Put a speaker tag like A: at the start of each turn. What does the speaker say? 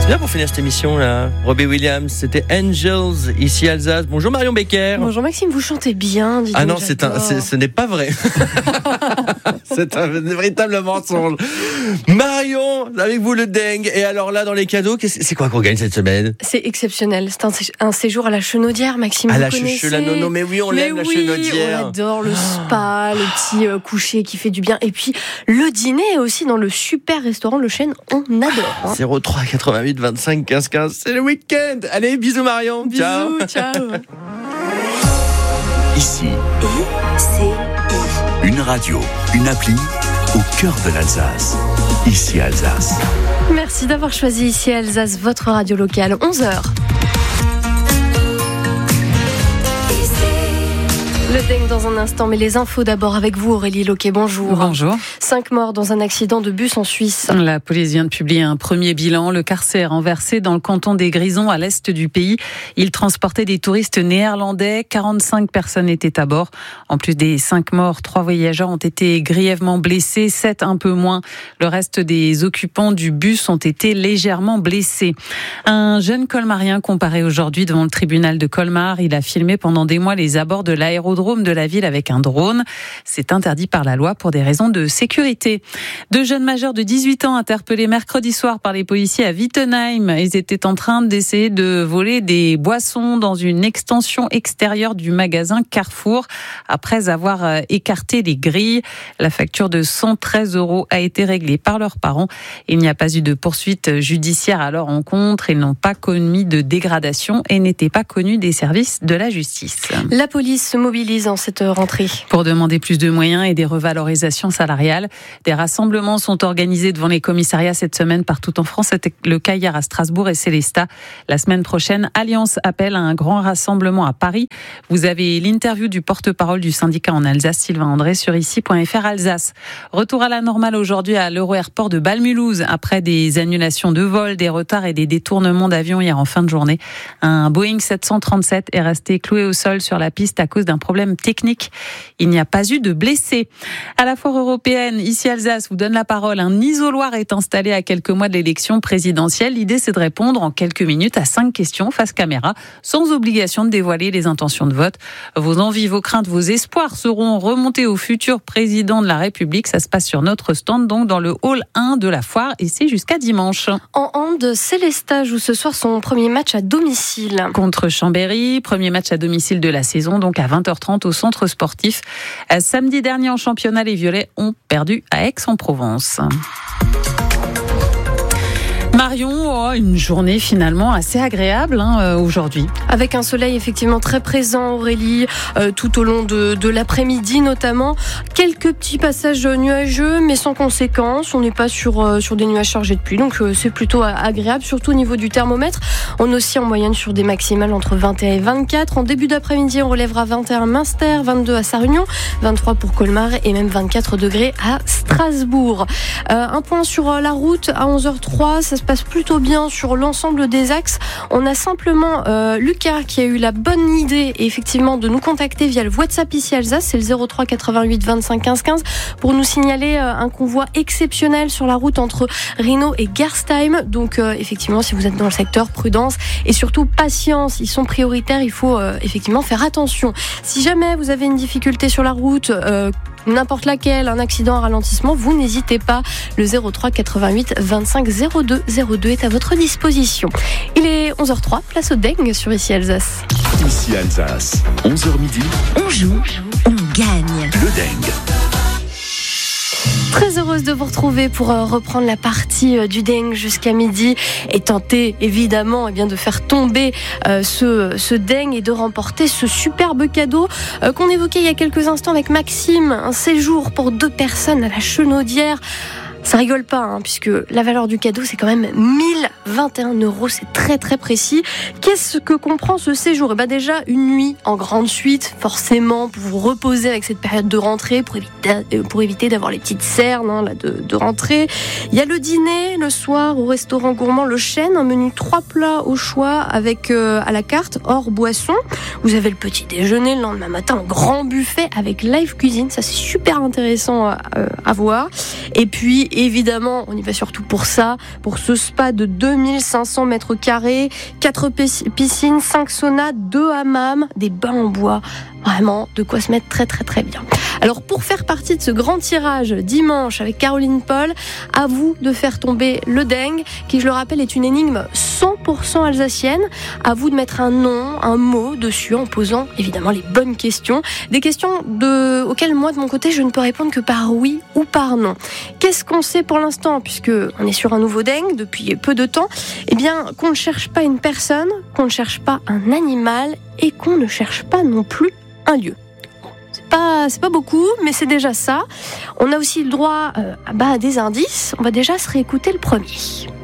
A: Bien pour finir cette émission là, Robbie Williams, c'était Angels ici Alsace. Bonjour Marion Becker.
B: Bonjour Maxime, vous chantez bien.
A: Ah non, ce n'est pas vrai. C'est un véritable mensonge. Marion, avec vous le dingue. Et alors là, dans les cadeaux, c'est quoi qu'on gagne cette semaine?
B: C'est exceptionnel. C'est un séjour à la Chenaudière, Maxime.
A: À
B: vous
A: la
B: connaissez?
A: la nono, mais oui, on l'aime la Chenaudière.
B: On adore le spa, le petit coucher qui fait du bien. Et puis le dîner aussi dans le super restaurant Le Chêne, on adore.
A: 03 88 25 15 15, c'est le week-end. Allez, bisous Marion.
B: Bisous, ciao.
C: Ici, une radio, une appli au cœur de l'Alsace. Ici Alsace.
B: Merci d'avoir choisi Ici Alsace, votre radio locale. 11h. Le dingue dans un instant, mais les infos d'abord avec vous Aurélie Loquet, bonjour.
D: Bonjour.
B: 5 morts dans un accident de bus en Suisse.
D: La police vient de publier un premier bilan. Le car s'est renversé dans le canton des Grisons à l'est du pays. Il transportait des touristes néerlandais. 45 personnes étaient à bord. En plus des 5 morts, 3 voyageurs ont été grièvement blessés, 7 un peu moins. Le reste des occupants du bus ont été légèrement blessés. Un jeune colmarien comparé aujourd'hui devant le tribunal de Colmar. Il a filmé pendant des mois les abords de l'aérodrome de la ville avec un drone. C'est interdit par la loi pour des raisons de sécurité. 2 jeunes majeurs de 18 ans interpellés mercredi soir par les policiers à Wittenheim. Ils étaient en train d'essayer de voler des boissons dans une extension extérieure du magasin Carrefour après avoir écarté les grilles. La facture de 113 € a été réglée par leurs parents. Il n'y a pas eu de poursuite judiciaire à leur encontre. Ils n'ont pas commis de dégradation et n'étaient pas connus des services de la justice.
B: La police se mobilise en cette rentrée
D: pour demander plus de moyens et des revalorisations salariales. Des rassemblements sont organisés devant les commissariats cette semaine partout en France. C'était le cas hier à Strasbourg et Célestat. La semaine prochaine, Alliance appelle à un grand rassemblement à Paris. Vous avez l'interview du porte-parole du syndicat en Alsace, Sylvain André, sur ici.fr Alsace. Retour à la normale aujourd'hui à l'Euro-Airport de Bâle-Mulhouse après des annulations de vols, des retards et des détournements d'avions hier en fin de journée. Un Boeing 737 est resté cloué au sol sur la piste à cause d'un problème technique. Il n'y a pas eu de blessés. À la foire européenne, ici Alsace vous donne la parole. Un isoloir est installé à quelques mois de l'élection présidentielle. L'idée, c'est de répondre en quelques minutes à 5 questions face caméra, sans obligation de dévoiler les intentions de vote. Vos envies, vos craintes, vos espoirs seront remontés au futur président de la République. Ça se passe sur notre stand, donc dans le hall 1 de la foire, et c'est jusqu'à dimanche.
B: En hand, Célestat joue ce soir son premier match à domicile.
D: Contre Chambéry, premier match à domicile de la saison, donc à 20h30 au centre sportif. Samedi dernier en championnat, les Violets ont perdu à Aix-en-Provence. Marion, une journée finalement assez agréable aujourd'hui.
B: Avec un soleil effectivement très présent, Aurélie, tout au long de l'après-midi notamment. Quelques petits passages nuageux, mais sans conséquence. On n'est pas sur des nuages chargés de pluie, donc c'est plutôt agréable, surtout au niveau du thermomètre. On oscille en moyenne sur des maximales entre 21 et 24. En début d'après-midi, on relèvera 21 à Münster, 22 à Sarre-Union, 23 pour Colmar et même 24 degrés à Strasbourg. Un point sur la route à 11h03, ça se passe plutôt bien sur l'ensemble des axes. On a simplement Lucas qui a eu la bonne idée effectivement de nous contacter via le WhatsApp ici Alsace, c'est le 03 88 25 15 15 pour nous signaler un convoi exceptionnel sur la route entre Rhino et Gerstheim. Donc effectivement, si vous êtes dans le secteur, prudence et surtout patience, ils sont prioritaires, il faut effectivement faire attention. Si jamais vous avez une difficulté sur la route, n'importe laquelle, un accident, un ralentissement, vous n'hésitez pas. Le 03 88 25 02 02 est à votre disposition. Il est 11h03, place au dingue sur Ici Alsace.
C: Ici Alsace, 11h midi.
E: On joue, on gagne.
C: Le dingue.
B: Très heureuse de vous retrouver pour reprendre la partie du dingue jusqu'à midi et tenter évidemment de faire tomber ce dingue et de remporter ce superbe cadeau qu'on évoquait il y a quelques instants avec Maxime, un séjour pour 2 personnes à la Chenaudière. Ça rigole pas, puisque la valeur du cadeau, c'est quand même 1021 €. C'est très très précis. Qu'est-ce que comprend ce séjour ? Déjà, une nuit en grande suite, forcément, pour vous reposer avec cette période de rentrée, pour éviter d'avoir les petites cernes de rentrée. Il y a le dîner, le soir, au restaurant gourmand Le Chêne, un menu 3 plats au choix avec à la carte, hors boisson. Vous avez le petit déjeuner le lendemain matin, un grand buffet avec live cuisine. Ça, c'est super intéressant à voir. Et puis, évidemment, on y va surtout pour ça, pour ce spa de 2500 mètres carrés, 4 piscines, 5 saunas, 2 hammams, des bains en bois. Vraiment, de quoi se mettre très très très bien. Alors pour faire partie de ce grand tirage dimanche avec Caroline Paul, à vous de faire tomber le dengue, qui je le rappelle est une énigme 100% alsacienne. À vous de mettre un nom, un mot dessus en posant évidemment les bonnes questions. Des questions auxquelles moi de mon côté je ne peux répondre que par oui ou par non. Qu'est-ce qu'on sait pour l'instant, puisque on est sur un nouveau dengue depuis peu de temps? Eh bien qu'on ne cherche pas une personne, qu'on ne cherche pas un animal et qu'on ne cherche pas non plus un lieu. C'est pas beaucoup, mais c'est déjà ça. On a aussi le droit à des indices. On va déjà se réécouter le premier.